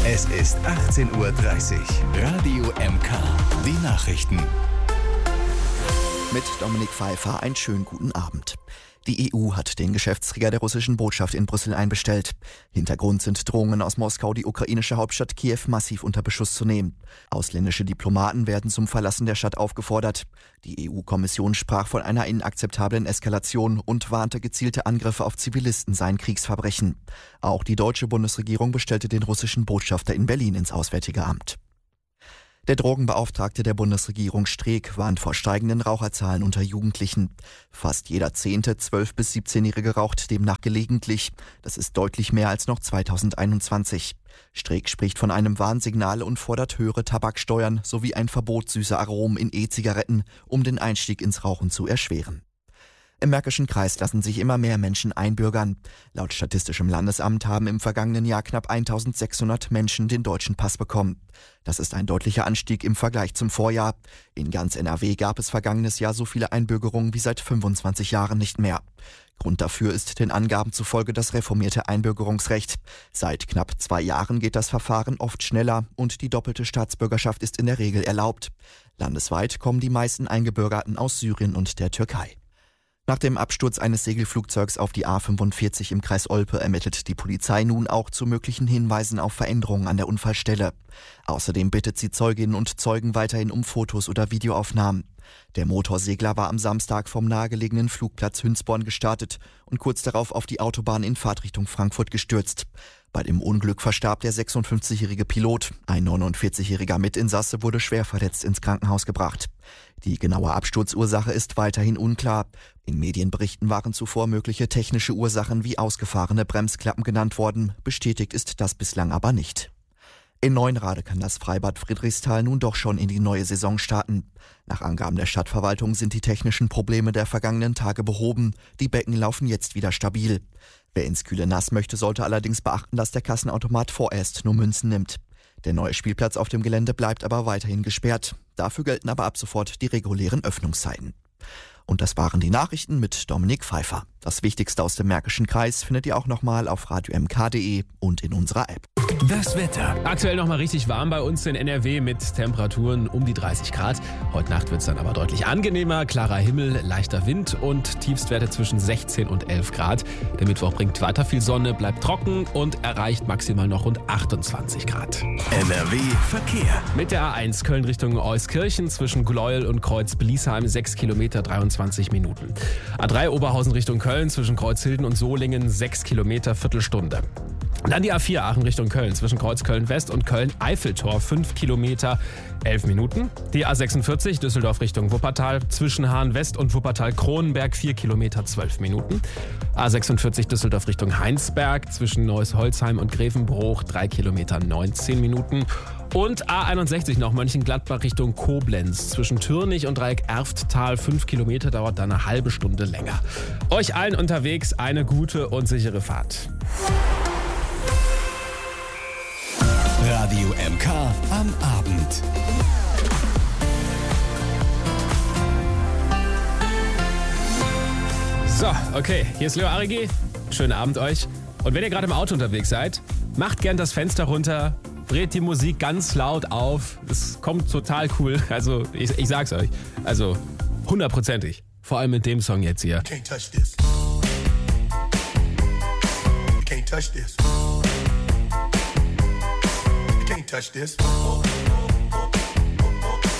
Es ist 18:30 Uhr. Radio MK. Die Nachrichten. Mit Dominik Pfeiffer einen schönen guten Abend. Die EU hat den Geschäftsträger der russischen Botschaft in Brüssel einbestellt. Hintergrund sind Drohungen aus Moskau, die ukrainische Hauptstadt Kiew massiv unter Beschuss zu nehmen. Ausländische Diplomaten werden zum Verlassen der Stadt aufgefordert. Die EU-Kommission sprach von einer inakzeptablen Eskalation und warnte, gezielte Angriffe auf Zivilisten seien Kriegsverbrechen. Auch die deutsche Bundesregierung bestellte den russischen Botschafter in Berlin ins Auswärtige Amt. Der Drogenbeauftragte der Bundesregierung Streeck warnt vor steigenden Raucherzahlen unter Jugendlichen. Fast jeder 10. 12- bis 17-Jährige raucht demnach gelegentlich. Das ist deutlich mehr als noch 2021. Streeck spricht von einem Warnsignal und fordert höhere Tabaksteuern sowie ein Verbot süßer Aromen in E-Zigaretten, um den Einstieg ins Rauchen zu erschweren. Im Märkischen Kreis lassen sich immer mehr Menschen einbürgern. Laut Statistischem Landesamt haben im vergangenen Jahr knapp 1600 Menschen den deutschen Pass bekommen. Das ist ein deutlicher Anstieg im Vergleich zum Vorjahr. In ganz NRW gab es vergangenes Jahr so viele Einbürgerungen wie seit 25 Jahren nicht mehr. Grund dafür ist den Angaben zufolge das reformierte Einbürgerungsrecht. Seit knapp 2 Jahren geht das Verfahren oft schneller und die doppelte Staatsbürgerschaft ist in der Regel erlaubt. Landesweit kommen die meisten Eingebürgerten aus Syrien und der Türkei. Nach dem Absturz eines Segelflugzeugs auf die A45 im Kreis Olpe ermittelt die Polizei nun auch zu möglichen Hinweisen auf Veränderungen an der Unfallstelle. Außerdem bittet sie Zeuginnen und Zeugen weiterhin um Fotos oder Videoaufnahmen. Der Motorsegler war am Samstag vom nahegelegenen Flugplatz Hünsborn gestartet und kurz darauf auf die Autobahn in Fahrtrichtung Frankfurt gestürzt. Bei dem Unglück verstarb der 56-jährige Pilot. Ein 49-jähriger Mitinsasse wurde schwer verletzt ins Krankenhaus gebracht. Die genaue Absturzursache ist weiterhin unklar. In Medienberichten waren zuvor mögliche technische Ursachen wie ausgefahrene Bremsklappen genannt worden. Bestätigt ist das bislang aber nicht. In Neuenrade kann das Freibad Friedrichsthal nun doch schon in die neue Saison starten. Nach Angaben der Stadtverwaltung sind die technischen Probleme der vergangenen Tage behoben. Die Becken laufen jetzt wieder stabil. Wer ins kühle Nass möchte, sollte allerdings beachten, dass der Kassenautomat vorerst nur Münzen nimmt. Der neue Spielplatz auf dem Gelände bleibt aber weiterhin gesperrt. Dafür gelten aber ab sofort die regulären Öffnungszeiten. Und das waren die Nachrichten mit Dominik Pfeiffer. Das Wichtigste aus dem Märkischen Kreis findet ihr auch nochmal auf radiomk.de und in unserer App. Das Wetter. Aktuell nochmal richtig warm bei uns in NRW mit Temperaturen um die 30 Grad. Heute Nacht wird es dann aber deutlich angenehmer. Klarer Himmel, leichter Wind und Tiefstwerte zwischen 16 und 11 Grad. Der Mittwoch bringt weiter viel Sonne, bleibt trocken und erreicht maximal noch rund 28 Grad. NRW Verkehr. Mit der A1 Köln Richtung Euskirchen zwischen Gleuel und Kreuz-Bliesheim 6 Kilometer 23 Minuten. A3 Oberhausen Richtung Köln zwischen Kreuzhilden und Solingen 6 Kilometer Viertelstunde. Dann die A4 Aachen Richtung Köln zwischen Kreuz Köln-West und Köln-Eiffeltor 5 Kilometer 11 Minuten. Die A46 Düsseldorf Richtung Wuppertal zwischen Hahn-West und Wuppertal-Kronenberg 4 Kilometer 12 Minuten. A46 Düsseldorf Richtung Heinsberg zwischen Neuss-Holzheim und Grevenbruch 3 Kilometer 19 Minuten. Und A61 noch Mönchengladbach Richtung Koblenz zwischen Türnich und Dreieck Erfttal 5 Kilometer, dauert dann eine halbe Stunde länger. Euch allen unterwegs eine gute und sichere Fahrt. Radio MK am Abend. So, okay, hier ist Leo Arigi. Schönen Abend euch. Und wenn ihr gerade im Auto unterwegs seid, macht gern das Fenster runter, dreht die Musik ganz laut auf. Es kommt total cool. Also, ich sag's euch. Also, 100%ig. Vor allem mit dem Song jetzt hier. You can't touch this. You can't touch this. You can't touch this.